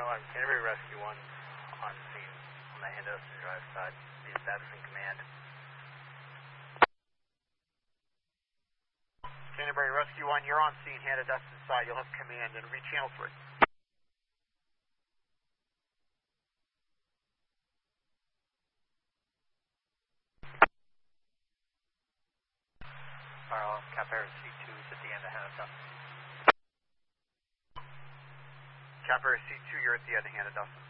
Canterbury Rescue 1 on scene on the Henderson Drive side. Be establishing command. Canterbury Rescue 1, you're on scene, Hannah Dustin side. You'll have command and reach channel 3. Cap Air C2 is at the end of Hannah Dustin. Cap Air C2, you're at the end of Hannah Dustin.